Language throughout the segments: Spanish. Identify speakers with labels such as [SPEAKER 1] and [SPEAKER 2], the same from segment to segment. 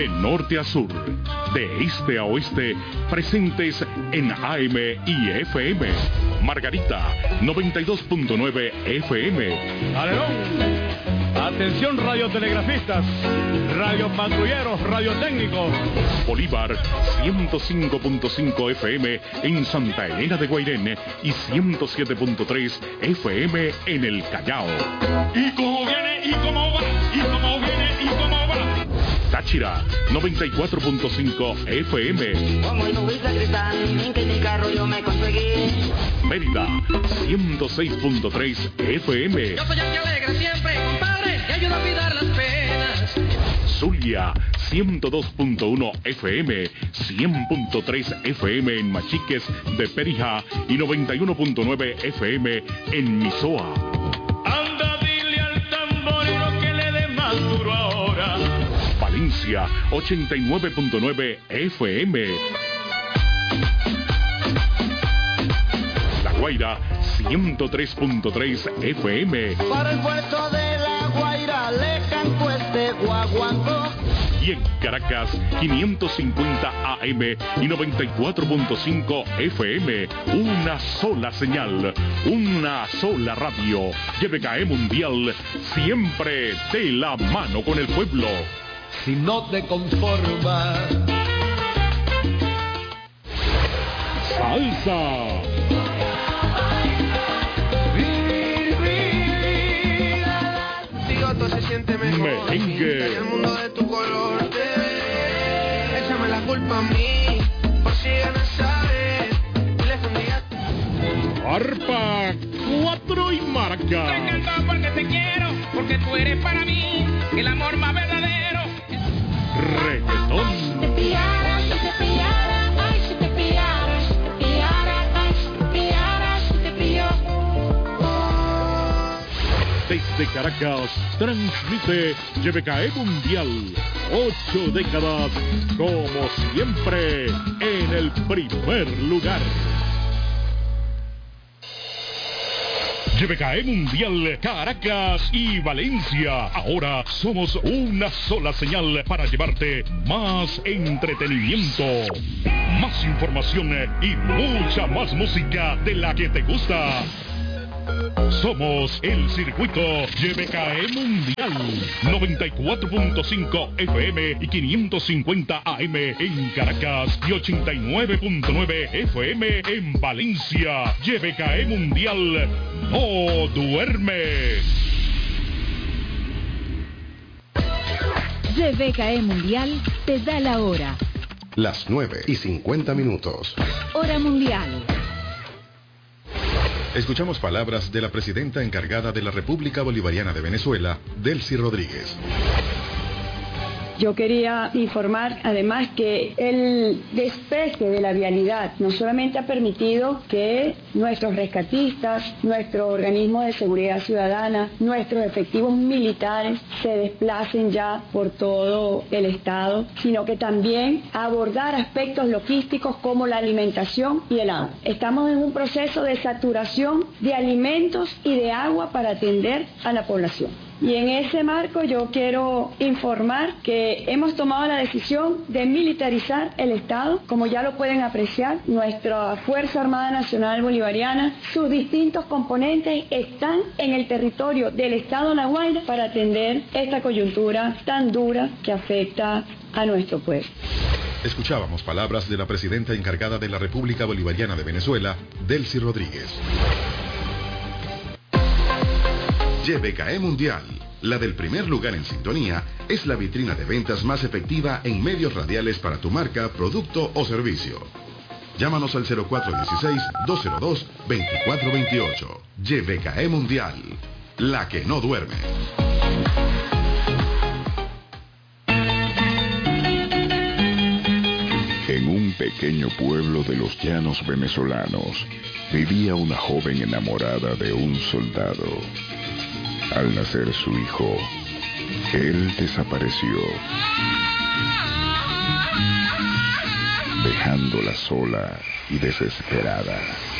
[SPEAKER 1] De norte a sur, de este a oeste, presentes en AM y FM. Margarita, 92.9 FM.
[SPEAKER 2] ¡Alerón! Atención radiotelegrafistas, radiopatrulleros, radiotécnicos.
[SPEAKER 1] Bolívar, 105.5 FM en Santa Elena de Guairén y 107.3 FM en el Callao.
[SPEAKER 3] ¿Y cómo viene? ¿Y cómo va? ¿Y cómo viene? ¿Y cómo va?
[SPEAKER 1] Táchira, 94.5 FM.
[SPEAKER 4] Como el nubes de cristal, que mi carro yo me conseguí.
[SPEAKER 1] Mérida, 106.3 FM.
[SPEAKER 5] Yo soy el que alegra siempre, compadre, y ayuda a olvidar las penas.
[SPEAKER 1] Zulia, 102.1 FM, 100.3 FM en Machiques de Perijá y 91.9 FM en Misoa.
[SPEAKER 3] Anda, dile al tamborero que le dé más duro ahora.
[SPEAKER 1] Valencia, 89.9 FM. La Guaira, 103.3 FM.
[SPEAKER 6] Para el puerto de La Guaira le canto este guaguancó.
[SPEAKER 1] Y en Caracas, 550 AM y 94.5 FM. Una sola señal, una sola radio. YBKE Mundial, siempre de la mano con el pueblo.
[SPEAKER 2] Si no te conformas.
[SPEAKER 1] Salsa.
[SPEAKER 7] Todo se siente mejor.
[SPEAKER 1] Merengue.
[SPEAKER 7] El mundo de tu color te ve. Échame la culpa a mí por si ganas sabes. Dile que un día
[SPEAKER 1] Arpa, 4 y marca.
[SPEAKER 5] Te canto porque te quiero, porque tú eres para mí el amor más verdadero.
[SPEAKER 1] Reggaetón.
[SPEAKER 8] Si te pillara, ay, si te pillara, ay, si te pillara, si te pilló.
[SPEAKER 1] Desde Caracas, transmite YBKE Mundial. 8 décadas, como siempre, en el primer lugar. YBKE Mundial, Caracas y Valencia. Ahora somos una sola señal para llevarte más entretenimiento, más información y mucha más música de la que te gusta. Somos el circuito YBKE Mundial, 94.5 FM y 550 AM en Caracas y 89.9 FM en Valencia. YBKE Mundial no duerme.
[SPEAKER 9] YBKE Mundial te da la hora.
[SPEAKER 10] Las 9:50.
[SPEAKER 9] Hora mundial.
[SPEAKER 10] Escuchamos palabras de la presidenta encargada de la República Bolivariana de Venezuela, Delcy Rodríguez.
[SPEAKER 11] Yo quería informar además que el despeje de la vialidad no solamente ha permitido que nuestros rescatistas, nuestro organismo de seguridad ciudadana, nuestros efectivos militares se desplacen ya por todo el estado, sino que también abordar aspectos logísticos como la alimentación y el agua. Estamos en un proceso de saturación de alimentos y de agua para atender a la población. Y en ese marco yo quiero informar que hemos tomado la decisión de militarizar el Estado. Como ya lo pueden apreciar, nuestra Fuerza Armada Nacional Bolivariana, sus distintos componentes están en el territorio del Estado La Guaira para atender esta coyuntura tan dura que afecta a nuestro pueblo.
[SPEAKER 10] Escuchábamos palabras de la presidenta encargada de la República Bolivariana de Venezuela, Delcy Rodríguez. YBKE Mundial, la del primer lugar en sintonía, es la vitrina de ventas más efectiva en medios radiales para tu marca, producto o servicio. Llámanos al 0416-202-2428. YBKE Mundial, la que no duerme.
[SPEAKER 12] En un pequeño pueblo de los llanos venezolanos, vivía una joven enamorada de un soldado. Al nacer su hijo, él desapareció, dejándola sola y desesperada.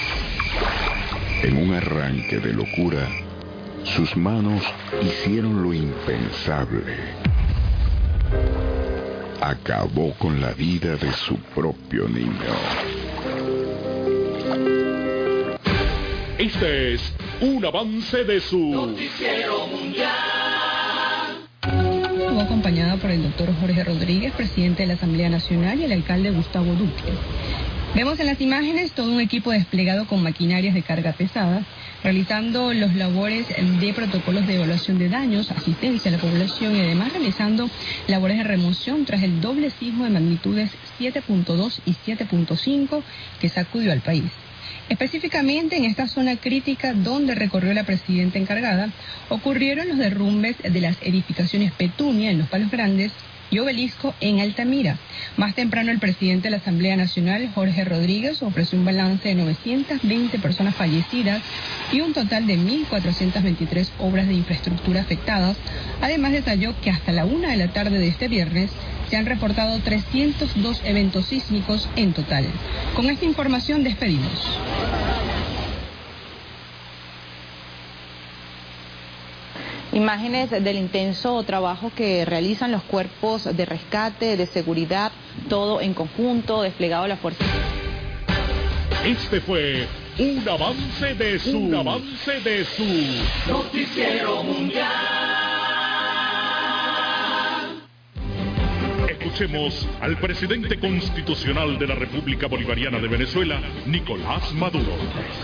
[SPEAKER 12] En un arranque de locura, sus manos hicieron lo impensable. acabó con la vida de su propio niño.
[SPEAKER 1] Este es un avance de su
[SPEAKER 8] Noticiero Mundial.
[SPEAKER 13] Estuvo acompañada por el doctor Jorge Rodríguez, presidente de la Asamblea Nacional, y el alcalde Gustavo Duque. Vemos en las imágenes todo un equipo desplegado con maquinarias de carga pesada, realizando los labores de protocolos de evaluación de daños, asistencia a la población y además realizando labores de remoción tras el doble sismo de magnitudes 7.2 y 7.5 que sacudió al país. Específicamente en esta zona crítica donde recorrió la presidenta encargada, ocurrieron los derrumbes de las edificaciones Petunia en Los Palos Grandes y Obelisco en Altamira. Más temprano el presidente de la Asamblea Nacional, Jorge Rodríguez, ofreció un balance de 920 personas fallecidas y un total de 1.423 obras de infraestructura afectadas. Además detalló que hasta la 1 de la tarde de este viernes se han reportado 302 eventos sísmicos en total. Con esta información despedimos.
[SPEAKER 14] Imágenes del intenso trabajo que realizan los cuerpos de rescate, de seguridad, todo en conjunto, desplegado la fuerza.
[SPEAKER 1] Este fue un avance de su
[SPEAKER 8] Noticiero Mundial.
[SPEAKER 1] Escuchemos al presidente constitucional de la República Bolivariana de Venezuela, Nicolás Maduro.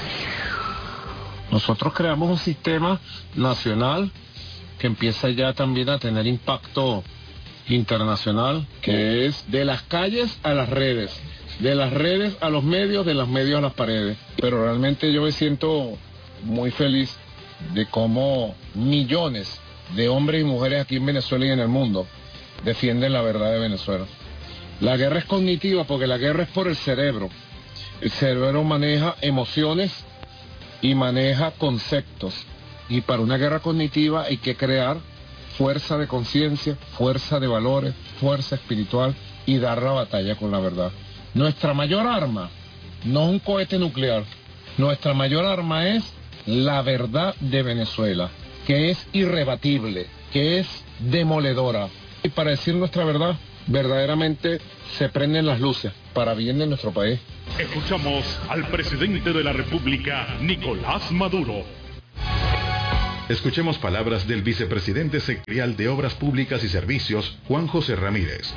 [SPEAKER 15] Nosotros creamos un sistema nacional que empieza ya también a tener impacto internacional, que es de las calles a las redes, de las redes a los medios, de los medios a las paredes. Pero realmente yo me siento muy feliz de cómo millones de hombres y mujeres aquí en Venezuela y en el mundo defienden la verdad de Venezuela. La guerra es cognitiva porque la guerra es por el cerebro. El cerebro maneja emociones y maneja conceptos. Y para una guerra cognitiva hay que crear fuerza de conciencia, fuerza de valores, fuerza espiritual y dar la batalla con la verdad. Nuestra mayor arma no es un cohete nuclear. Nuestra mayor arma es la verdad de Venezuela, que es irrebatible, que es demoledora. Y para decir nuestra verdad, verdaderamente se prenden las luces para bien de nuestro país.
[SPEAKER 1] Escuchamos al presidente de la República, Nicolás Maduro.
[SPEAKER 10] Escuchemos palabras del vicepresidente sectorial de Obras Públicas y Servicios, Juan José Ramírez.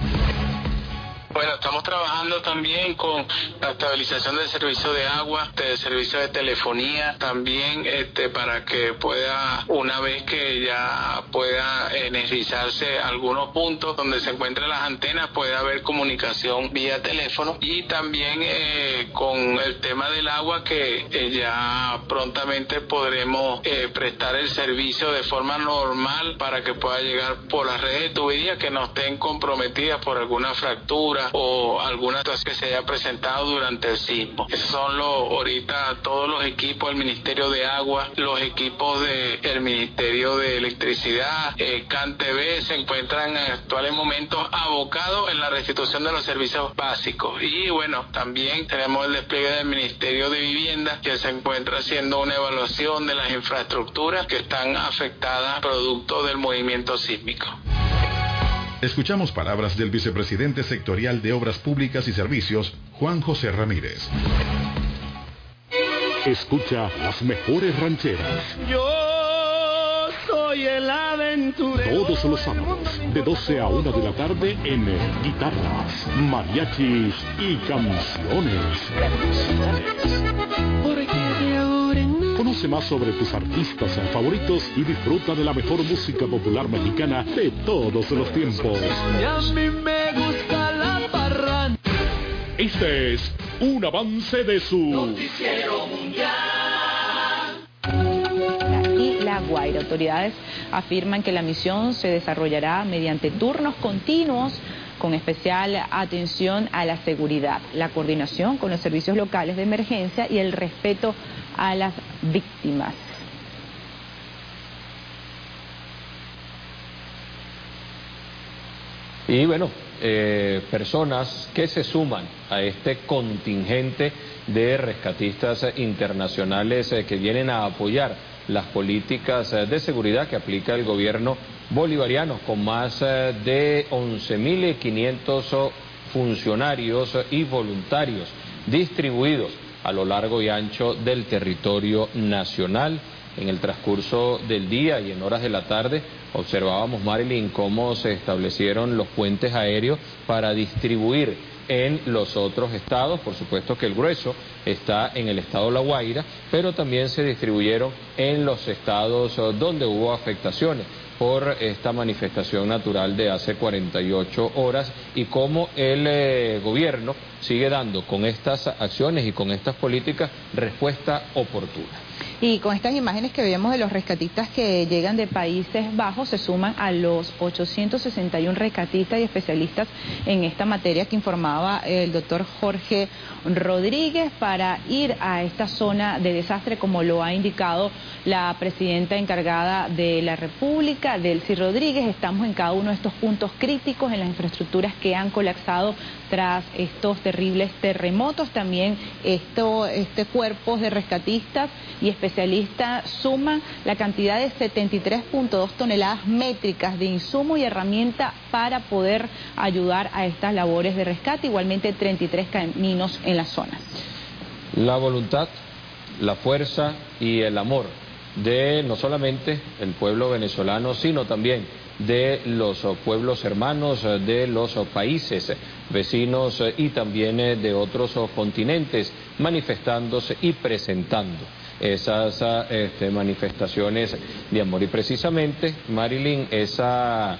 [SPEAKER 16] Bueno, estamos trabajando también con la estabilización del servicio de agua, del servicio de telefonía, también para que pueda, una vez que ya pueda energizarse algunos puntos donde se encuentran las antenas, pueda haber comunicación vía teléfono, y también con el tema del agua, que ya prontamente podremos prestar el servicio de forma normal para que pueda llegar por las redes de tubería que no estén comprometidas por alguna fractura o alguna situación que se haya presentado durante el sismo. Esos son ahorita todos los equipos del Ministerio de Agua, los equipos del Ministerio de Electricidad, CanTV, se encuentran en actuales momentos abocados en la restitución de los servicios básicos. Y bueno, también tenemos el despliegue del Ministerio de Vivienda, que se encuentra haciendo una evaluación de las infraestructuras que están afectadas producto del movimiento sísmico.
[SPEAKER 10] Escuchamos palabras del vicepresidente sectorial de Obras Públicas y Servicios, Juan José Ramírez.
[SPEAKER 1] Escucha las mejores rancheras.
[SPEAKER 3] Yo soy el aventurero.
[SPEAKER 1] Todos los sábados, de 12 a 1 de la tarde, en guitarras, mariachis y canciones. Conoce más sobre tus artistas favoritos y disfruta de la mejor música popular mexicana de todos los tiempos.
[SPEAKER 3] Y a mí me gusta la parranda.
[SPEAKER 1] Este es un avance de su
[SPEAKER 8] Noticiero Mundial.
[SPEAKER 14] Y La Guaira. Autoridades afirman que la misión se desarrollará mediante turnos continuos con especial atención a la seguridad, la coordinación con los servicios locales de emergencia y el respeto a las víctimas.
[SPEAKER 17] Y bueno, personas que se suman a este contingente de rescatistas internacionales que vienen a apoyar las políticas de seguridad que aplica el gobierno bolivarianos con más de 11.500 funcionarios y voluntarios distribuidos a lo largo y ancho del territorio nacional. En el transcurso del día y en horas de la tarde observábamos, Marilyn, cómo se establecieron los puentes aéreos para distribuir en los otros estados. Por supuesto que el grueso está en el estado La Guaira, pero también se distribuyeron en los estados donde hubo afectaciones por esta manifestación natural de hace 48 horas y cómo el gobierno sigue dando con estas acciones y con estas políticas respuesta oportuna.
[SPEAKER 14] Y con estas imágenes que vemos de los rescatistas que llegan de Países Bajos, se suman a los 861 rescatistas y especialistas en esta materia que informaba el doctor Jorge Rodríguez para ir a esta zona de desastre, como lo ha indicado la presidenta encargada de la República, Delcy Rodríguez. Estamos en cada uno de estos puntos críticos, en las infraestructuras que han colapsado tras estos terribles terremotos. También este cuerpo de rescatistas y especialistas suman la cantidad de 73.2 toneladas métricas de insumo y herramienta para poder ayudar a estas labores de rescate, igualmente 33 caminos en la zona.
[SPEAKER 17] La voluntad, la fuerza y el amor de no solamente el pueblo venezolano, sino también de los pueblos hermanos, de los países vecinos y también de otros continentes, manifestándose y presentando esas manifestaciones de amor. Y precisamente, Marilyn, esas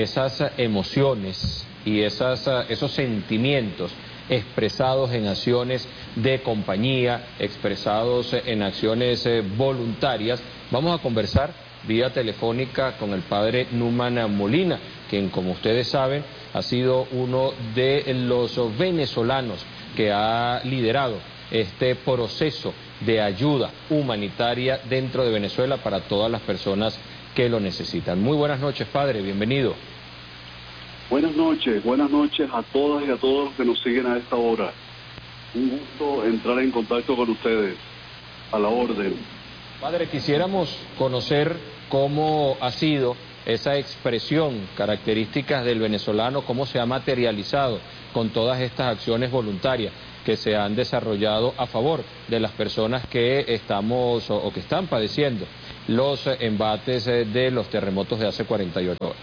[SPEAKER 17] emociones y esos sentimientos expresados en acciones de compañía, expresados en acciones voluntarias. Vamos a conversar vía telefónica con el padre Numan Molina, quien, como ustedes saben, ha sido uno de los venezolanos que ha liderado este proceso de ayuda humanitaria dentro de Venezuela para todas las personas que lo necesitan. Muy buenas noches, padre, bienvenido.
[SPEAKER 18] Buenas noches a todas y a todos los que nos siguen a esta hora. Un gusto entrar en contacto con ustedes, a la orden.
[SPEAKER 17] Padre, quisiéramos conocer cómo ha sido esa expresión, características del venezolano, cómo se ha materializado con todas estas acciones voluntarias que se han desarrollado a favor de las personas que estamos o que están padeciendo los embates de los terremotos de hace 48 horas.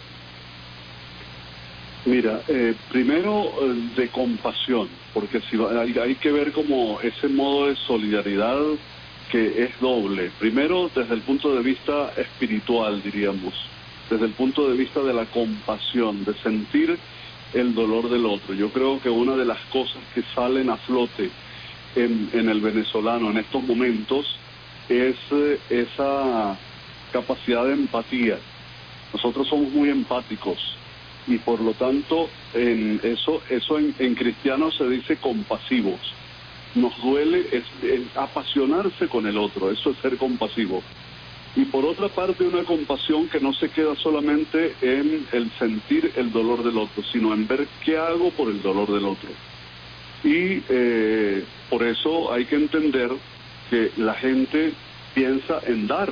[SPEAKER 18] Mira, primero de compasión, porque si hay que ver como ese modo de solidaridad que es doble. Primero, desde el punto de vista espiritual, diríamos, desde el punto de vista de la compasión, de sentir el dolor del otro. Yo creo que una de las cosas que salen a flote en el venezolano en estos momentos es esa capacidad de empatía. Nosotros somos muy empáticos y por lo tanto en cristiano se dice compasivos. Nos duele apasionarse con el otro, eso es ser compasivo. Y por otra parte, una compasión que no se queda solamente en el sentir el dolor del otro, sino en ver qué hago por el dolor del otro. Y por eso hay que entender que la gente piensa en dar,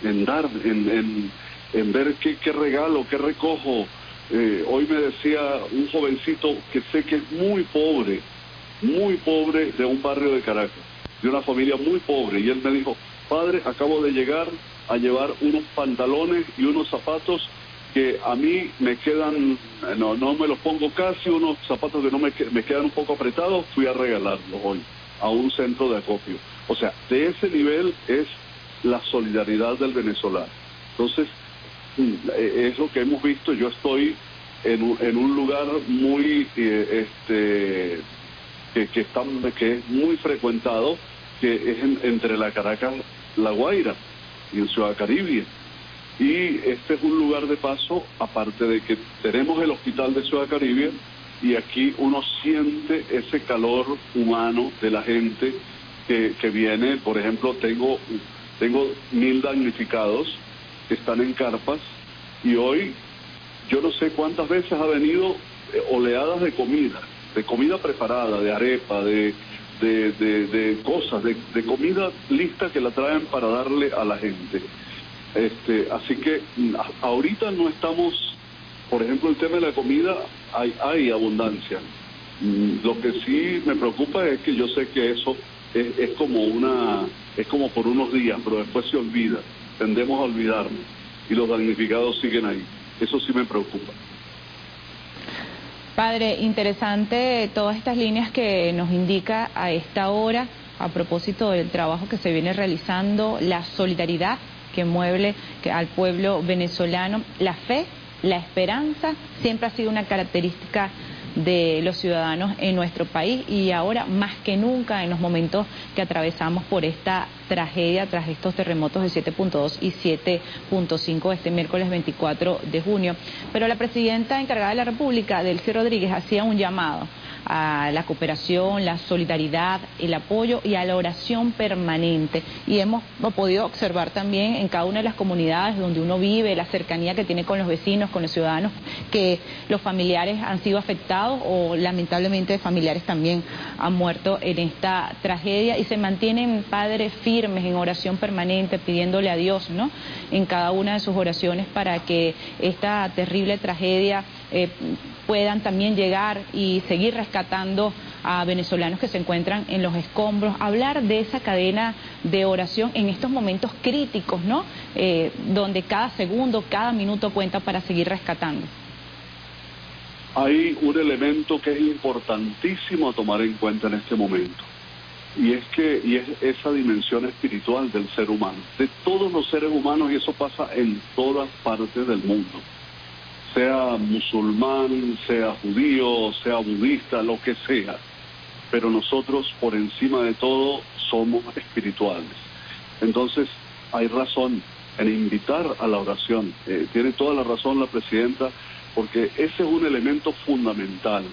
[SPEAKER 18] en ver qué regalo, qué recojo. Hoy me decía un jovencito que sé que es muy pobre de un barrio de Caracas, de una familia muy pobre, y él me dijo: padre, acabo de llegar a llevar unos pantalones y unos zapatos que a mí me quedan, no me los pongo casi, unos zapatos que no me quedan un poco apretados, fui a regalarlos hoy a un centro de acopio. O sea, de ese nivel es la solidaridad del venezolano. Entonces, es lo que hemos visto. Yo estoy en un lugar muy que es muy frecuentado, que es entre la Caracas, La Guaira y en Ciudad Caribe. Y este es un lugar de paso, aparte de que tenemos el hospital de Ciudad Caribe, y aquí uno siente ese calor humano de la gente que viene. Por ejemplo, tengo 1000 damnificados que están en carpas, y hoy yo no sé cuántas veces ha venido oleadas de comida preparada, de arepa, de cosas, de comida lista que la traen para darle a la gente. Así que ahorita no estamos, por ejemplo, el tema de la comida, hay abundancia. Lo que sí me preocupa es que yo sé que eso es como por unos días, pero después se olvida, tendemos a olvidarnos y los damnificados siguen ahí. Eso sí me preocupa.
[SPEAKER 14] Padre, interesante todas estas líneas que nos indica a esta hora a propósito del trabajo que se viene realizando, la solidaridad que mueve al pueblo venezolano, la fe, la esperanza, siempre ha sido una característica de los ciudadanos en nuestro país y ahora más que nunca en los momentos que atravesamos por esta tragedia tras estos terremotos de 7.2 y 7.5 este miércoles 24 de junio. Pero la presidenta encargada de la República, Delcy Rodríguez, hacía un llamado a la cooperación, la solidaridad, el apoyo y a la oración permanente. Y hemos podido observar también en cada una de las comunidades donde uno vive, la cercanía que tiene con los vecinos, con los ciudadanos, que los familiares han sido afectados o lamentablemente familiares también han muerto en esta tragedia y se mantienen padres firmes en oración permanente, pidiéndole a Dios, ¿no?, en cada una de sus oraciones para que esta terrible tragedia puedan también llegar y seguir rescatando a venezolanos que se encuentran en los escombros. Hablar de esa cadena de oración en estos momentos críticos, ¿no?, donde cada segundo, cada minuto cuenta para seguir rescatando.
[SPEAKER 18] Hay un elemento que es importantísimo a tomar en cuenta en este momento, y es esa dimensión espiritual del ser humano, de todos los seres humanos, y eso pasa en todas partes del mundo. Sea musulmán, sea judío, sea budista, lo que sea. Pero nosotros, por encima de todo, somos espirituales. Entonces, hay razón en invitar a la oración. Tiene toda la razón la presidenta, porque ese es un elemento fundamental.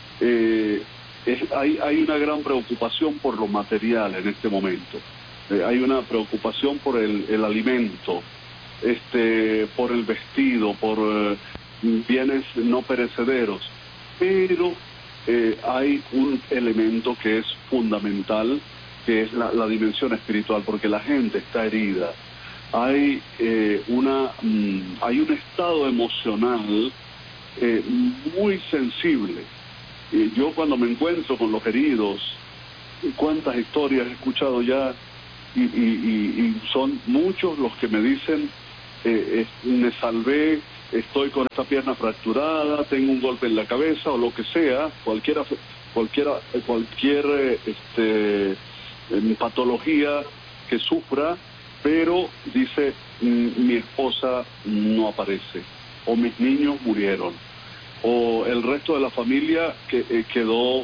[SPEAKER 18] Hay una gran preocupación por lo material en este momento. Hay una preocupación por el alimento, por el vestido, por bienes no perecederos, pero hay un elemento que es fundamental, que es la dimensión espiritual, porque la gente está herida. Hay un estado emocional muy sensible. Yo cuando me encuentro con los heridos, cuántas historias he escuchado ya, y son muchos los que me dicen, me salvé, estoy con esta pierna fracturada, tengo un golpe en la cabeza o lo que sea, cualquier patología que sufra, pero dice, mi esposa no aparece, o mis niños murieron, o el resto de la familia que quedó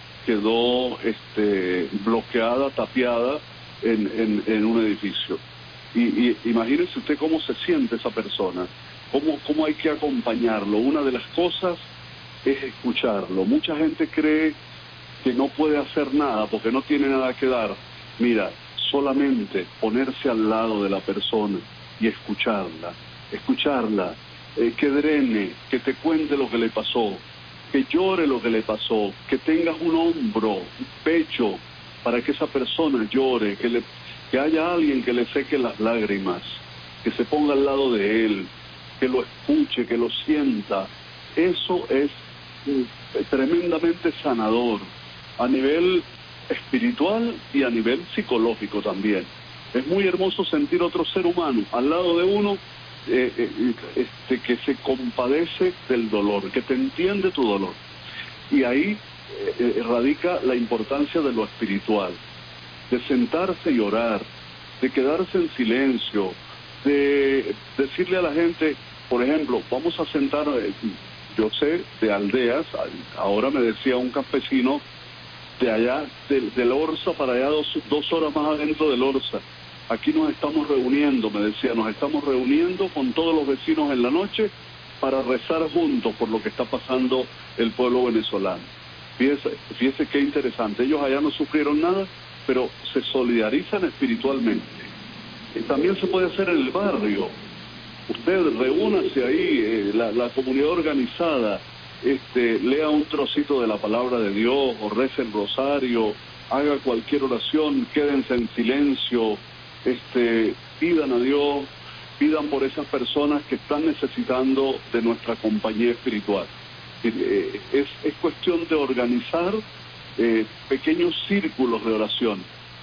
[SPEAKER 18] bloqueada, tapiada en un edificio. Y imagínese usted cómo se siente esa persona. ¿Cómo hay que acompañarlo? Una de las cosas es escucharlo. Mucha gente cree que no puede hacer nada porque no tiene nada que dar. Mira, solamente ponerse al lado de la persona y escucharla, que drene, que te cuente lo que le pasó, que llore lo que le pasó, que tengas un hombro, un pecho, para que esa persona llore, que haya alguien que le seque las lágrimas, que se ponga al lado de él, que lo escuche, que lo sienta. Eso es tremendamente sanador a nivel espiritual y a nivel psicológico también. Es muy hermoso sentir otro ser humano al lado de uno que se compadece del dolor, que te entiende tu dolor. Y ahí radica la importancia de lo espiritual, de sentarse y orar, de quedarse en silencio, de decirle a la gente, por ejemplo, vamos a sentar, yo sé, de aldeas, ahora me decía un campesino de allá, del Orza para allá, dos horas más adentro del Orza, aquí nos estamos reuniendo, me decía, nos estamos reuniendo con todos los vecinos en la noche para rezar juntos por lo que está pasando el pueblo venezolano. Fíjese qué interesante, ellos allá no sufrieron nada, pero se solidarizan espiritualmente. Y también se puede hacer en el barrio. Usted reúnase ahí, la comunidad organizada, lea un trocito de la palabra de Dios, o rece el rosario, haga cualquier oración, quédense en silencio, pidan a Dios, pidan por esas personas que están necesitando de nuestra compañía espiritual. Es cuestión de organizar pequeños círculos de oración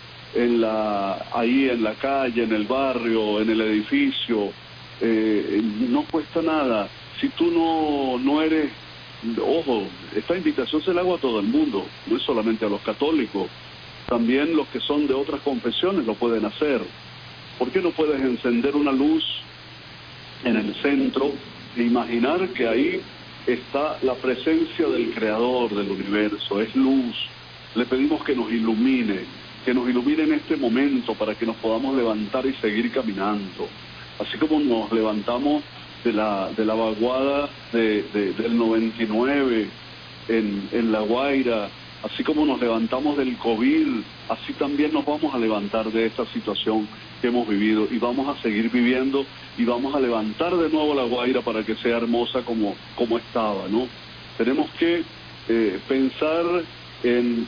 [SPEAKER 18] ahí en la calle, en el barrio, en el edificio. No cuesta nada. Si tú no eres, ojo, esta invitación se la hago a todo el mundo, no es solamente a los católicos, también los que son de otras confesiones lo pueden hacer. ¿Por qué no puedes encender una luz en el centro e imaginar que ahí está la presencia del Creador del universo? Es luz. Le pedimos que nos ilumine en este momento para que nos podamos levantar y seguir caminando. Así como nos levantamos de la vaguada del 99 en La Guaira, así como nos levantamos del COVID, así también nos vamos a levantar de esta situación que hemos vivido y vamos a seguir viviendo y vamos a levantar de nuevo La Guaira para que sea hermosa como estaba, ¿no? Tenemos que pensar en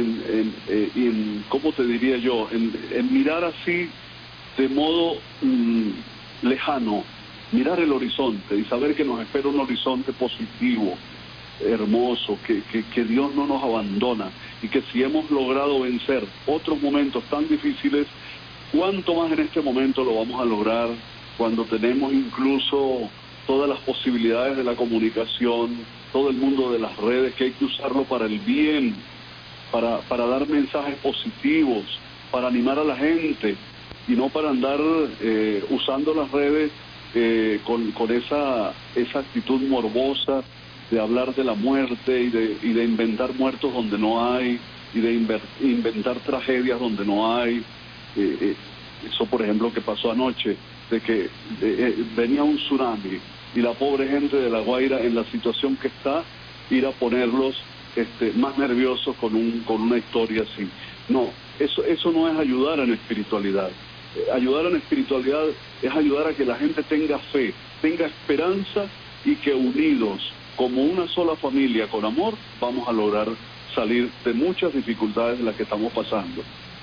[SPEAKER 18] ¿cómo te diría yo? En mirar así de modo lejano, mirar el horizonte y saber que nos espera un horizonte positivo, hermoso, que Dios no nos abandona y que si hemos logrado vencer otros momentos tan difíciles, cuánto más en este momento lo vamos a lograr cuando tenemos incluso todas las posibilidades de la comunicación, todo el mundo de las redes, que hay que usarlo para el bien, para dar mensajes positivos, para animar a la gente y no para andar usando las redes con esa actitud morbosa de hablar de la muerte y de inventar muertos donde no hay y de inventar tragedias donde no hay. Eso, por ejemplo, que pasó anoche, de que venía un tsunami y la pobre gente de La Guaira, en la situación que está, ir a ponerlos más nerviosos con una historia así. No, eso no es ayudar en espiritualidad. Ayudar en espiritualidad es ayudar a que la gente tenga fe, tenga esperanza y que unidos, como una sola familia, con amor, vamos a lograr salir de muchas dificultades de las que estamos pasando.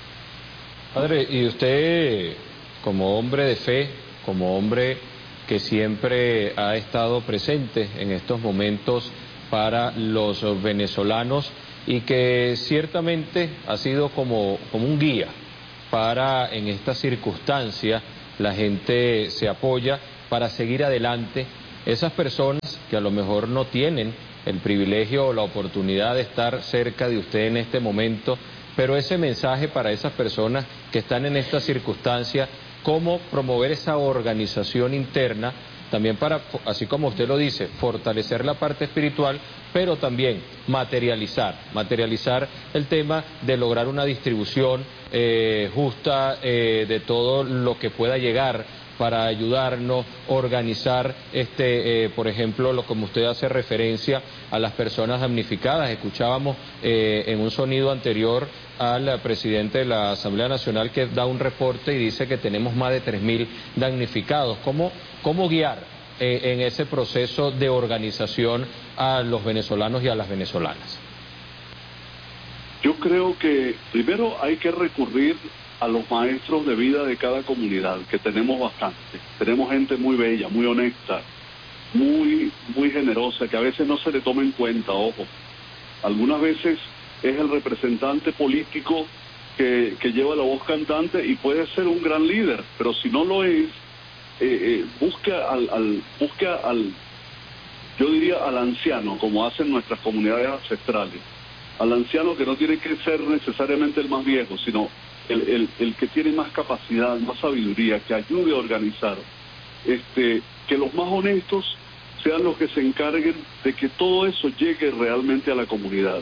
[SPEAKER 17] Padre, y usted, como hombre de fe, como hombre que siempre ha estado presente en estos momentos para los venezolanos y que ciertamente ha sido como un guía para, en esta circunstancia, la gente se apoya para seguir adelante. Esas personas que a lo mejor no tienen el privilegio o la oportunidad de estar cerca de usted en este momento, pero ese mensaje para esas personas que están en esta circunstancia, cómo promover esa organización interna, también para, así como usted lo dice, fortalecer la parte espiritual, pero también materializar el tema de lograr una distribución justa de todo lo que pueda llegar para ayudarnos, organizar, por ejemplo, como usted hace referencia a las personas damnificadas. Escuchábamos en un sonido anterior al presidente de la Asamblea Nacional que da un reporte y dice que tenemos más de 3.000 damnificados. ¿Cómo guiar en ese proceso de organización a los venezolanos y a las venezolanas?
[SPEAKER 18] Yo creo que primero hay que recurrir a los maestros de vida de cada comunidad, que tenemos bastante. Tenemos gente muy bella, muy honesta, muy generosa, que a veces no se le toma en cuenta, ojo. Algunas veces es el representante político que lleva la voz cantante y puede ser un gran líder, pero si no lo es, busca al yo diría al anciano, como hacen nuestras comunidades ancestrales, al anciano que no tiene que ser necesariamente el más viejo, sino el que tiene más capacidad, más sabiduría, que ayude a organizar, que los más honestos sean los que se encarguen de que todo eso llegue realmente a la comunidad.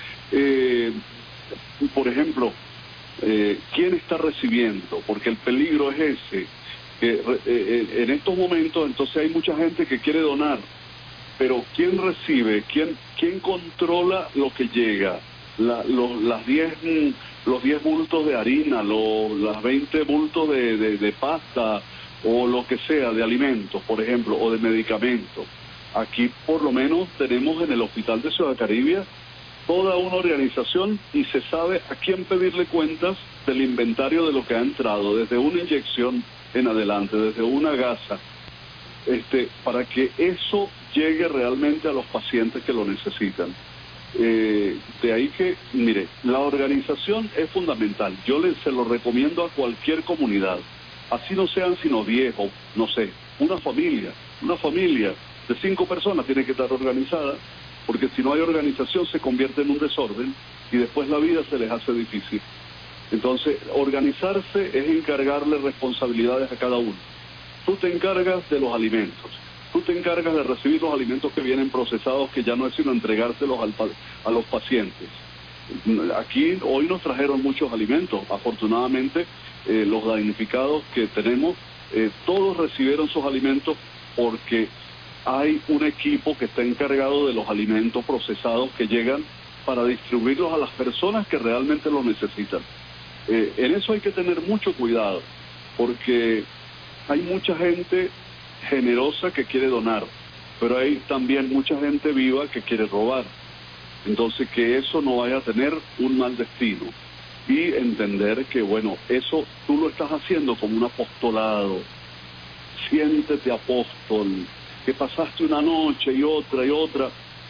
[SPEAKER 18] Por ejemplo, ¿quién está recibiendo? Porque el peligro es ese, que en estos momentos entonces hay mucha gente que quiere donar, pero ¿quién recibe? ¿Quién controla lo que llega? Los 10 bultos de harina, las 20 bultos de pasta o lo que sea, de alimentos, por ejemplo, o de medicamentos. Aquí por lo menos tenemos en el Hospital de Ciudad Caribia toda una organización y se sabe a quién pedirle cuentas del inventario de lo que ha entrado, desde una inyección en adelante, desde una gasa, para que eso llegue realmente a los pacientes que lo necesitan. De ahí que, mire, la organización es fundamental. Yo se lo recomiendo a cualquier comunidad, así no sean sino 10 o no sé, una familia de 5 personas tiene que estar organizada, porque si no hay organización se convierte en un desorden y después la vida se les hace difícil. Entonces, organizarse es encargarle responsabilidades a cada uno. Tú te encargas de los alimentos, tú te encargas de recibir los alimentos que vienen procesados, que ya no es sino entregárselos a los pacientes. Aquí hoy nos trajeron muchos alimentos, afortunadamente los damnificados que tenemos, todos recibieron sus alimentos porque hay un equipo que está encargado de los alimentos procesados que llegan para distribuirlos a las personas que realmente los necesitan. En eso hay que tener mucho cuidado, porque hay mucha gente generosa que quiere donar, pero hay también mucha gente viva que quiere robar. Entonces, que eso no vaya a tener un mal destino. Y entender que, bueno, eso tú lo estás haciendo como un apostolado. Siéntete apóstol, que pasaste una noche y otra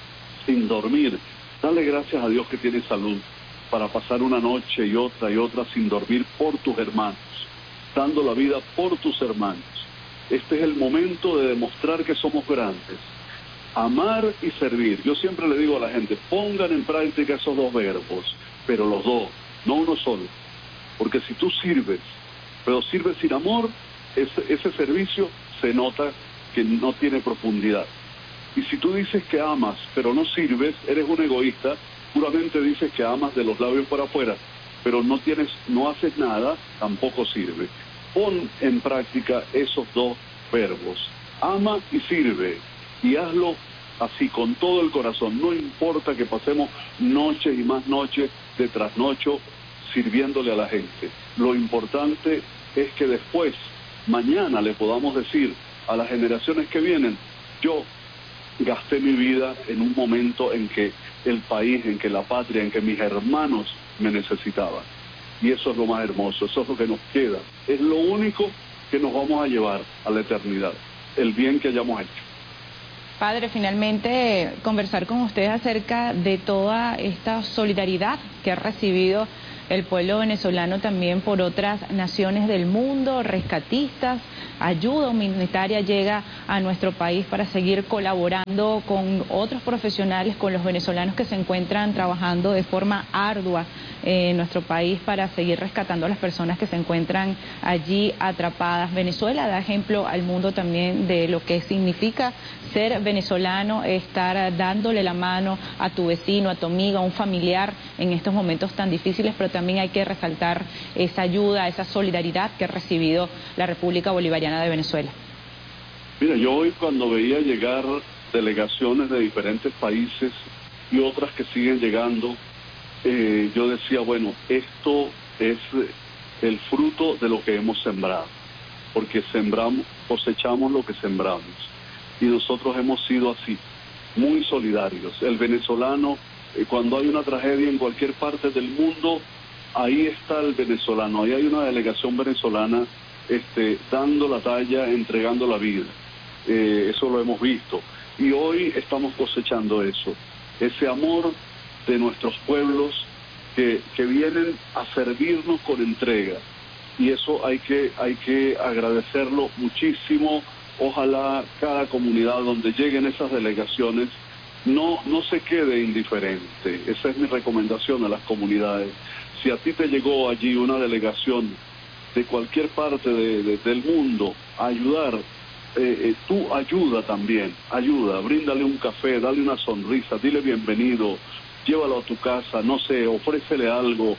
[SPEAKER 18] sin dormir. Dale gracias a Dios que tienes salud para pasar una noche y otra sin dormir por tus hermanos, dando la vida por tus hermanos. Este es el momento de demostrar que somos grandes. Amar y servir. Yo siempre le digo a la gente, pongan en práctica esos 2 verbos, pero los 2, no uno solo. Porque si tú sirves, pero sirves sin amor, ese servicio se nota que no tiene profundidad. Y si tú dices que amas, pero no sirves, eres un egoísta, puramente dices que amas de los labios para afuera, pero no haces nada, tampoco sirve. Pon en práctica esos 2 verbos, ama y sirve, y hazlo así, con todo el corazón. No importa que pasemos noches y más noches de trasnocho sirviéndole a la gente. Lo importante es que después, mañana, le podamos decir a las generaciones que vienen, yo gasté mi vida en un momento en que el país, en que la patria, en que mis hermanos me necesitaban. Y eso es lo más hermoso, eso es lo que nos queda. Es lo único que nos vamos a llevar a la eternidad, el bien que hayamos hecho.
[SPEAKER 14] Padre, finalmente conversar con ustedes acerca de toda esta solidaridad que ha recibido el pueblo venezolano también por otras naciones del mundo, rescatistas, ayuda humanitaria llega a nuestro país para seguir colaborando con otros profesionales, con los venezolanos que se encuentran trabajando de forma ardua en nuestro país para seguir rescatando a las personas que se encuentran allí atrapadas. Venezuela da ejemplo al mundo también de lo que significa ser venezolano, estar dándole la mano a tu vecino, a tu amigo, a un familiar en estos momentos tan difíciles, pero también hay que resaltar esa ayuda, esa solidaridad que ha recibido la República Bolivariana de Venezuela.
[SPEAKER 18] Mira, yo hoy cuando veía llegar delegaciones de diferentes países y otras que siguen llegando, yo decía, bueno, esto es el fruto de lo que hemos sembrado, porque cosechamos lo que sembramos, y nosotros hemos sido así, muy solidarios. El venezolano, cuando hay una tragedia en cualquier parte del mundo, ahí está el venezolano, ahí hay una delegación venezolana dando la talla, entregando la vida. Eso lo hemos visto. Y hoy estamos cosechando eso, ese amor de nuestros pueblos que vienen a servirnos con entrega. Y eso hay que agradecerlo muchísimo. Ojalá cada comunidad donde lleguen esas delegaciones no se quede indiferente. Esa es mi recomendación a las comunidades. Si a ti te llegó allí una delegación de cualquier parte del mundo a ayudar, tú ayuda también, bríndale un café, dale una sonrisa, dile bienvenido, llévalo a tu casa, no sé, ofrécele algo,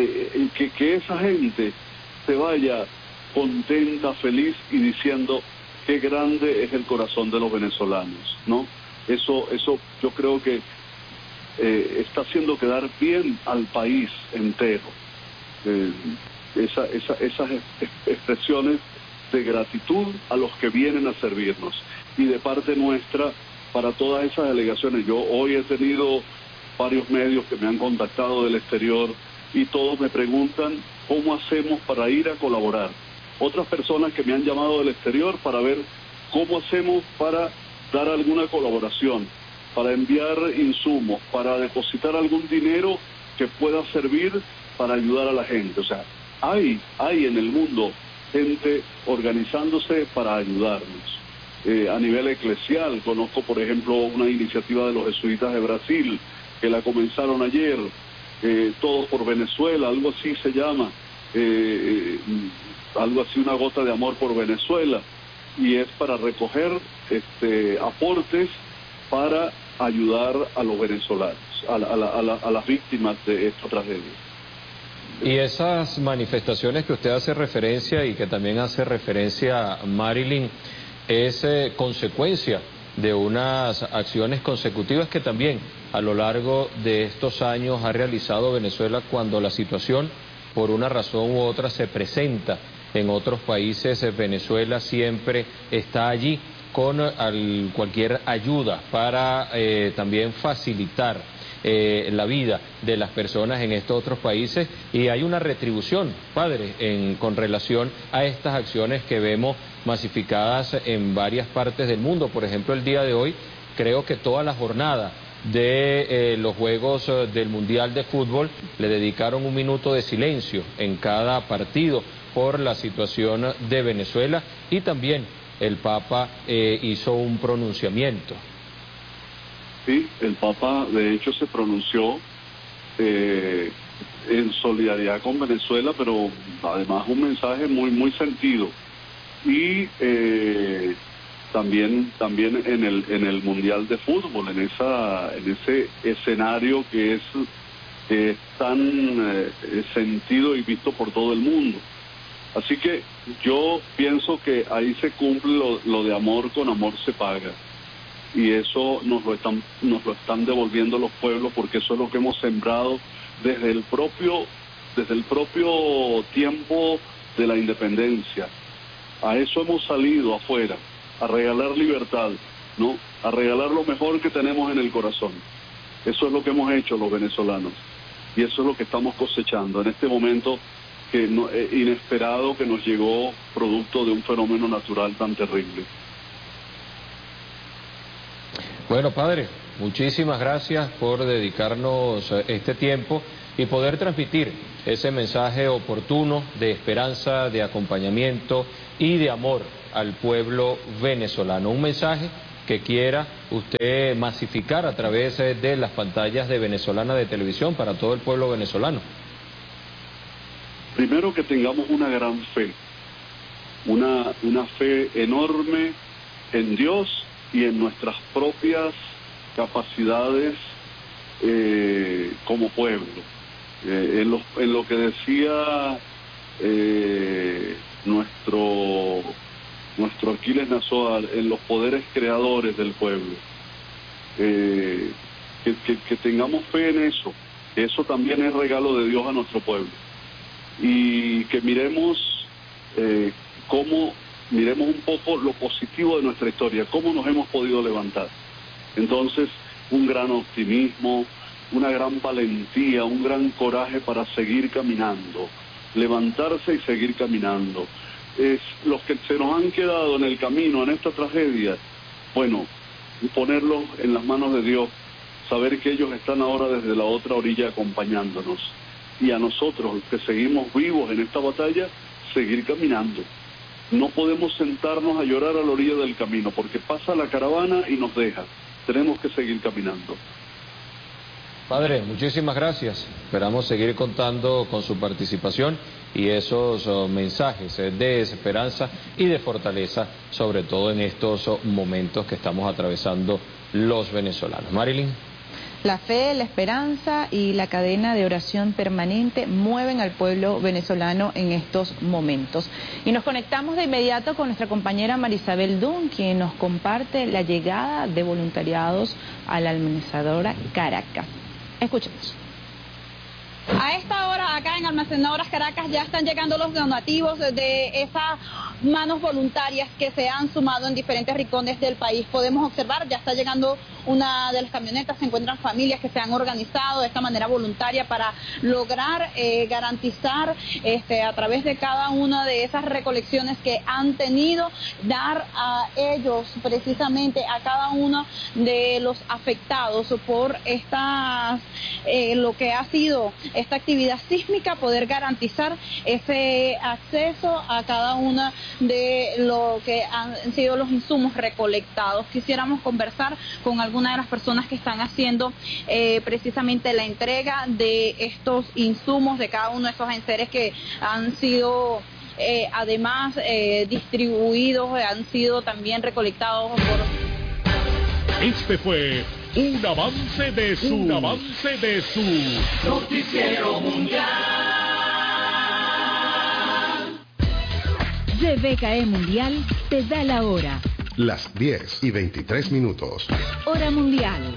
[SPEAKER 18] que esa gente se vaya contenta, feliz y diciendo qué grande es el corazón de los venezolanos, ¿no? Eso yo creo que está haciendo quedar bien al país entero. Esas expresiones de gratitud a los que vienen a servirnos, y de parte nuestra para todas esas delegaciones. Yo hoy he tenido varios medios que me han contactado del exterior y todos me preguntan cómo hacemos para ir a colaborar. otras personas que me han llamado del exterior para ver cómo hacemos para dar alguna colaboración, para enviar insumos, para depositar algún dinero que pueda servir para ayudar a la gente. O sea, hay en el mundo gente organizándose para ayudarnos. A nivel eclesial, conozco por ejemplo una iniciativa de los jesuitas de Brasil, que la comenzaron ayer, Todos por Venezuela, algo así se llama, algo así, una gota de amor por Venezuela, y es para recoger aportes para ayudar a los venezolanos, a las víctimas de esta tragedia.
[SPEAKER 17] Y esas manifestaciones que usted hace referencia y que también hace referencia a Marilyn, es consecuencia de unas acciones consecutivas que también a lo largo de estos años ha realizado Venezuela cuando la situación por una razón u otra se presenta en otros países. Venezuela siempre está allí con cualquier ayuda para también facilitar la vida de las personas en estos otros países, y hay una retribución, padre, con relación a estas acciones que vemos masificadas en varias partes del mundo. Por ejemplo, el día de hoy, creo que toda la jornada de los Juegos del Mundial de Fútbol le dedicaron un minuto de silencio en cada partido por la situación de Venezuela, y también el Papa hizo un pronunciamiento.
[SPEAKER 18] Sí, el Papa de hecho se pronunció en solidaridad con Venezuela, pero además un mensaje muy sentido. Y también en el Mundial de Fútbol, en ese escenario que es tan sentido y visto por todo el mundo. Así que yo pienso que ahí se cumple lo de amor con amor se paga. Y eso nos lo están devolviendo los pueblos, porque eso es lo que hemos sembrado desde el propio tiempo de la independencia. A eso hemos salido afuera, a regalar libertad, ¿no? A regalar lo mejor que tenemos en el corazón. Eso es lo que hemos hecho los venezolanos, y eso es lo que estamos cosechando en este momento inesperado que nos llegó producto de un fenómeno natural tan terrible.
[SPEAKER 17] Bueno, padre, muchísimas gracias por dedicarnos este tiempo y poder transmitir ese mensaje oportuno de esperanza, de acompañamiento y de amor al pueblo venezolano. Un mensaje que quiera usted masificar a través de las pantallas de Venezolana de Televisión para todo el pueblo venezolano.
[SPEAKER 18] Primero, que tengamos una gran fe, una fe enorme en Dios y en nuestras propias capacidades como pueblo. En lo que decía nuestro Aquiles Nazoa, en los poderes creadores del pueblo, que tengamos fe en eso, que eso también es regalo de Dios a nuestro pueblo, y que miremos un poco lo positivo de nuestra historia, cómo nos hemos podido levantar. Entonces, un gran optimismo, una gran valentía, un gran coraje para seguir caminando, levantarse y seguir caminando. Los que se nos han quedado en el camino, en esta tragedia, bueno, ponerlos en las manos de Dios, saber que ellos están ahora desde la otra orilla acompañándonos, y a nosotros que seguimos vivos en esta batalla, seguir caminando. No podemos sentarnos a llorar a la orilla del camino, porque pasa la caravana y nos deja. Tenemos que seguir caminando.
[SPEAKER 17] Padre, muchísimas gracias. Esperamos seguir contando con su participación y esos mensajes de esperanza y de fortaleza, sobre todo en estos momentos que estamos atravesando los venezolanos. Marilyn.
[SPEAKER 14] La fe, la esperanza y la cadena de oración permanente mueven al pueblo venezolano en estos momentos. Y nos conectamos de inmediato con nuestra compañera Marisabel Dunn, quien nos comparte la llegada de voluntariados a la almacenadora Caracas. Escuchemos.
[SPEAKER 19] A esta hora acá en Almacenadoras Caracas ya están llegando los donativos de esa manos voluntarias que se han sumado en diferentes rincones del país. Podemos observar, ya está llegando una de las camionetas, se encuentran familias que se han organizado de esta manera voluntaria para lograr garantizar a través de cada una de esas recolecciones que han tenido, dar a ellos precisamente, a cada uno de los afectados por lo que ha sido esta actividad sísmica, poder garantizar ese acceso a cada una de lo que han sido los insumos recolectados. Quisiéramos conversar con alguna de las personas que están haciendo precisamente la entrega de estos insumos, de cada uno de esos enseres que han sido además distribuidos, han sido también recolectados por...
[SPEAKER 1] Este fue un avance de su
[SPEAKER 3] Noticiero Mundial.
[SPEAKER 9] GBKE Mundial te da la hora.
[SPEAKER 10] Las 10:23.
[SPEAKER 9] Hora mundial.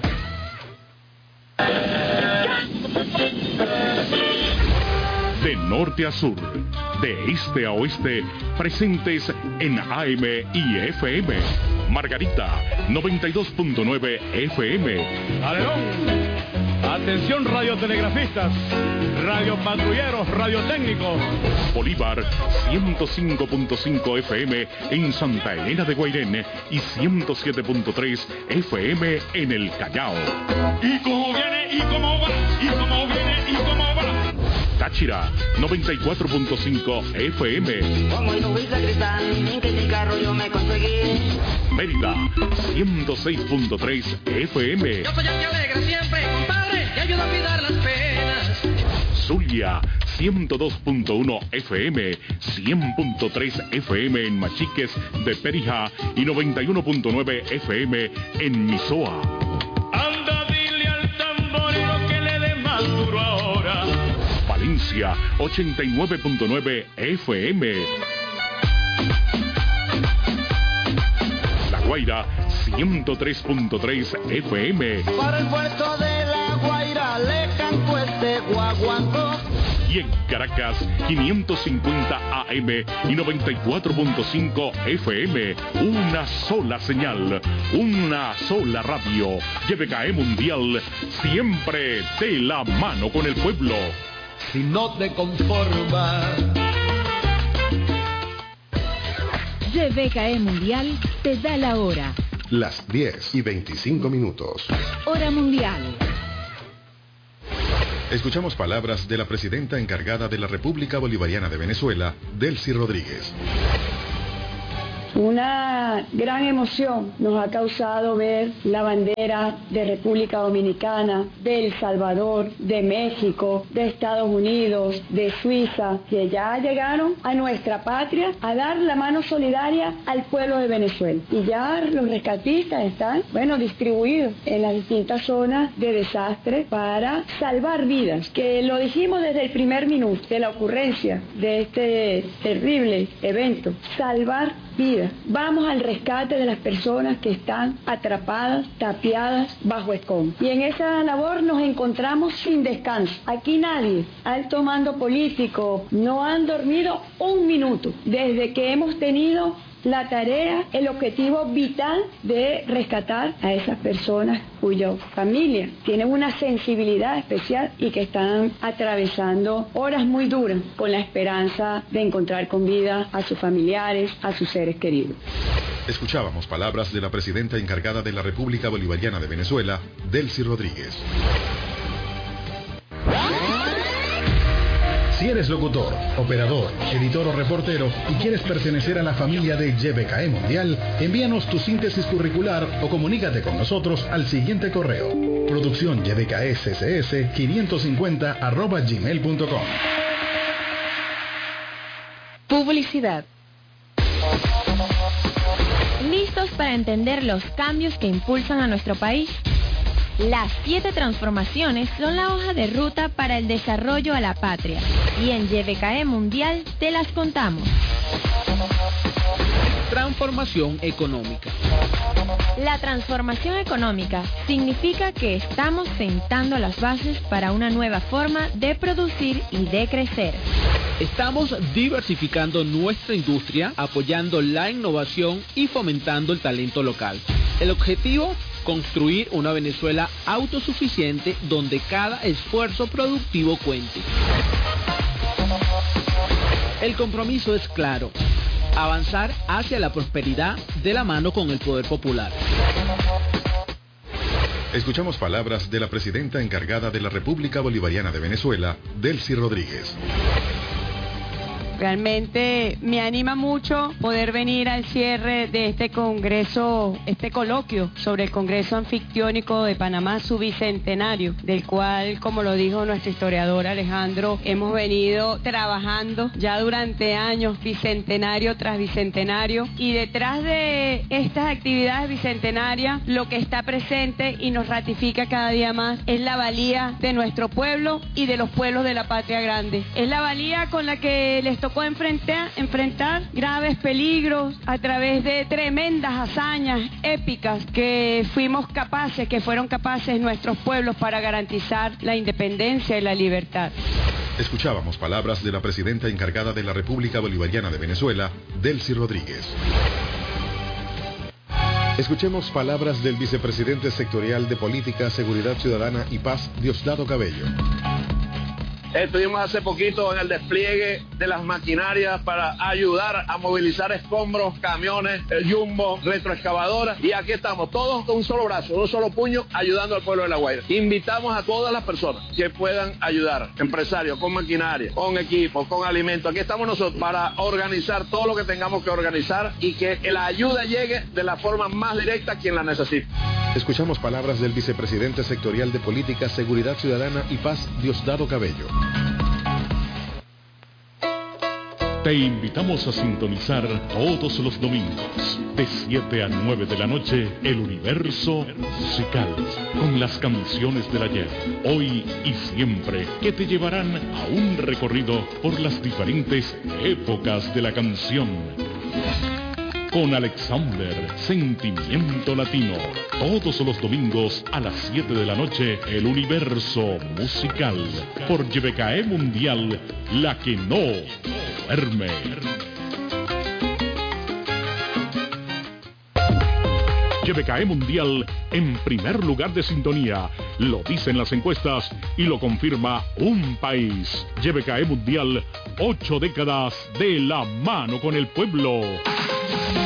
[SPEAKER 1] De norte a sur, de este a oeste, presentes en AM y FM. Margarita, 92.9 FM.
[SPEAKER 2] Alerón. Atención radiotelegrafistas, radiopatrulleros, radiotécnicos.
[SPEAKER 1] Bolívar, 105.5 FM en Santa Elena de Guairén y 107.3 FM en el Callao.
[SPEAKER 3] Y cómo viene, y cómo va, y cómo viene, y cómo va.
[SPEAKER 1] Táchira, 94.5 FM.
[SPEAKER 4] Como el nubes de cristal, que en el carro yo me conseguí.
[SPEAKER 1] Mérida, 106.3 FM.
[SPEAKER 3] Yo soy el que alegra siempre, compadre, y ayuda a olvidar las penas.
[SPEAKER 1] Zulia, 102.1 FM, 100.3 FM en Machiques de Perijá y 91.9 FM en Misoa.
[SPEAKER 3] Anda, dile al tamborero que le dé más duro ahora.
[SPEAKER 1] Valencia, 89.9 FM. La Guaira, 103.3 FM.
[SPEAKER 6] Para el puerto de La Guaira le canto este guaguancó.
[SPEAKER 1] Y en Caracas, 550 AM y 94.5 FM. Una sola señal, una sola radio. GBKE Mundial, siempre de la mano con el pueblo.
[SPEAKER 2] Si no te conformas.
[SPEAKER 9] GBKE Mundial te da la hora.
[SPEAKER 10] Las 10:25.
[SPEAKER 9] Hora mundial.
[SPEAKER 10] Escuchamos palabras de la presidenta encargada de la República Bolivariana de Venezuela, Delcy Rodríguez.
[SPEAKER 11] Una gran emoción nos ha causado ver la bandera de República Dominicana, de El Salvador, de México, de Estados Unidos, de Suiza, que ya llegaron a nuestra patria a dar la mano solidaria al pueblo de Venezuela. Y ya los rescatistas están, distribuidos en las distintas zonas de desastre para salvar vidas, que lo dijimos desde el primer minuto de la ocurrencia de este terrible evento, salvar vidas. Vamos al rescate de las personas que están atrapadas, tapiadas bajo escombros. Y en esa labor nos encontramos sin descanso. Aquí nadie, alto mando político, no han dormido un minuto desde que hemos tenido la tarea, el objetivo vital de rescatar a esas personas cuya familia tienen una sensibilidad especial y que están atravesando horas muy duras con la esperanza de encontrar con vida a sus familiares, a sus seres queridos.
[SPEAKER 10] Escuchábamos palabras de la presidenta encargada de la República Bolivariana de Venezuela, Delcy Rodríguez.
[SPEAKER 20] Si eres locutor, operador, editor o reportero y quieres pertenecer a la familia de GBKE Mundial, envíanos tu síntesis curricular o comunícate con nosotros al siguiente correo: produccióngbksss550@gmail.com.
[SPEAKER 21] Publicidad. ¿Listos para entender los cambios que impulsan a nuestro país? Las 7 transformaciones son la hoja de ruta para el desarrollo a la patria. Y en GBKE Mundial te las contamos.
[SPEAKER 7] transformación económica.
[SPEAKER 21] La transformación económica significa que estamos sentando las bases para una nueva forma de producir y de crecer.
[SPEAKER 7] Estamos diversificando nuestra industria, apoyando la innovación y fomentando el talento local. El objetivo, construir una Venezuela autosuficiente donde cada esfuerzo productivo cuente. El compromiso es claro: avanzar hacia la prosperidad de la mano con el poder popular.
[SPEAKER 10] Escuchamos palabras de la presidenta encargada de la República Bolivariana de Venezuela, Delcy Rodríguez.
[SPEAKER 22] Realmente me anima mucho poder venir al cierre de este congreso, este coloquio sobre el Congreso Anfictiónico de Panamá, su bicentenario, del cual, como lo dijo nuestro historiador Alejandro, hemos venido trabajando ya durante años, bicentenario tras bicentenario, y detrás de estas actividades bicentenarias, lo que está presente y nos ratifica cada día más es la valía de nuestro pueblo y de los pueblos de la patria grande. Es la valía con la que les tocó enfrentar graves peligros a través de tremendas hazañas épicas que fueron capaces nuestros pueblos para garantizar la independencia y la libertad.
[SPEAKER 10] Escuchábamos palabras de la presidenta encargada de la República Bolivariana de Venezuela, Delcy Rodríguez. Escuchemos palabras del vicepresidente sectorial de Política, Seguridad Ciudadana y Paz, Diosdado Cabello.
[SPEAKER 23] Estuvimos hace poquito en el despliegue de las maquinarias para ayudar a movilizar escombros, camiones, el jumbo, retroexcavadoras, y aquí estamos, todos con un solo brazo, un solo puño, ayudando al pueblo de La Guaira. Invitamos a todas las personas que puedan ayudar, empresarios, con maquinaria, con equipos, con alimentos. Aquí estamos nosotros para organizar todo lo que tengamos que organizar y que la ayuda llegue de la forma más directa a quien la necesite.
[SPEAKER 10] Escuchamos palabras del vicepresidente sectorial de Política, Seguridad Ciudadana y Paz, Diosdado Cabello.
[SPEAKER 1] Te invitamos a sintonizar todos los domingos, de 7 a 9 de la noche, El Universo Musical, con las canciones del ayer, hoy y siempre, que te llevarán a un recorrido por las diferentes épocas de la canción. Con Alexander, Sentimiento Latino, todos los domingos a las 7 de la noche, El Universo Musical, por YBKE Mundial, la que no duerme. YBKE Mundial en primer lugar de sintonía, lo dicen las encuestas y lo confirma un país. YBKE Mundial, 8 décadas de la mano con el pueblo.